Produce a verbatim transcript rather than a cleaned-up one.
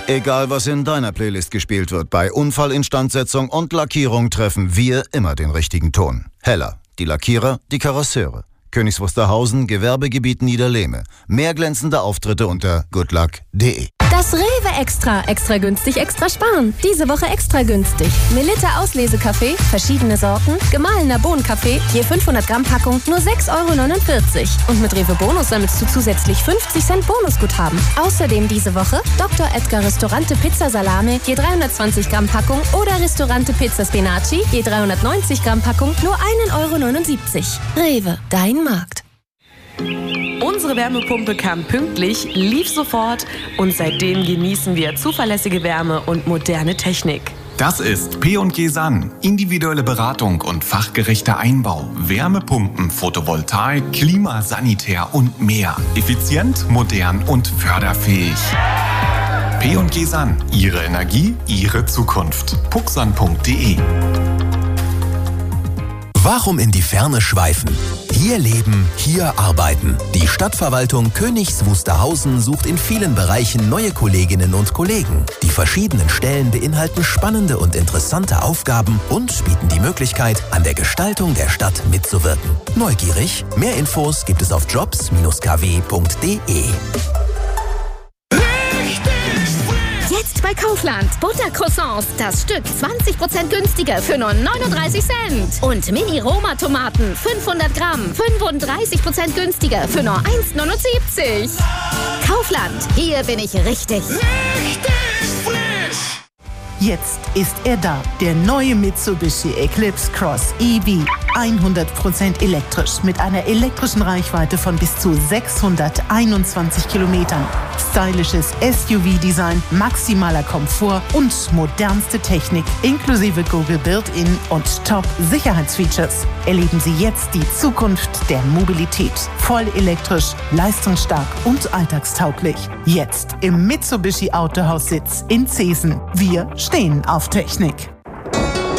Egal, was in deiner Playlist gespielt wird, bei Unfallinstandsetzung und Lackierung treffen wir immer den richtigen Ton. Heller, die Lackierer, die Karosseure. Königs Wusterhausen, Gewerbegebiet Niederlehme. Mehr glänzende Auftritte unter goodluck punkt de. Das Rewe Extra. Extra günstig, extra sparen. Diese Woche extra günstig. Melitta Auslesekaffee, verschiedene Sorten, gemahlener Bohnenkaffee, je fünfhundert Gramm Packung, nur sechs Euro neunundvierzig. Und mit Rewe Bonus sammelst du zusätzlich fünfzig Cent Bonusguthaben. Außerdem diese Woche Doktor Edgar Restaurante Pizza Salame, je dreihundertzwanzig Gramm Packung oder Restaurante Pizza Spinaci, je dreihundertneunzig Gramm Packung, nur ein Euro neunundsiebzig. Rewe, dein Markt. Unsere Wärmepumpe kam pünktlich, lief sofort und seitdem genießen wir zuverlässige Wärme und moderne Technik. Das ist P und G Sun. Individuelle Beratung und fachgerechter Einbau. Wärmepumpen, Photovoltaik, Klima, Sanitär und mehr. Effizient, modern und förderfähig. P und G Sun. Ihre Energie, Ihre Zukunft. puxsan punkt de. Warum in die Ferne schweifen? Hier leben, hier arbeiten. Die Stadtverwaltung Königs Wusterhausen sucht in vielen Bereichen neue Kolleginnen und Kollegen. Die verschiedenen Stellen beinhalten spannende und interessante Aufgaben und bieten die Möglichkeit, an der Gestaltung der Stadt mitzuwirken. Neugierig? Mehr Infos gibt es auf jobs Bindestrich k w punkt de. Jetzt bei Kaufland. Buttercroissants. Das Stück zwanzig Prozent günstiger für nur neununddreißig Cent. Und Mini-Roma-Tomaten. fünfhundert Gramm. fünfunddreißig Prozent günstiger für nur eins Euro neunundsiebzig. Kaufland. Hier bin ich richtig. Richtig frisch. Jetzt ist er da, der neue Mitsubishi Eclipse Cross E V. hundert Prozent elektrisch mit einer elektrischen Reichweite von bis zu sechshunderteinundzwanzig Kilometern. Stylisches S U V-Design, maximaler Komfort und modernste Technik inklusive Google Built-In und Top-Sicherheitsfeatures. Erleben Sie jetzt die Zukunft der Mobilität. Voll elektrisch, leistungsstark und alltagstauglich. Jetzt im Mitsubishi Autohaussitz in Zeesen. Wir stehen auf Technik.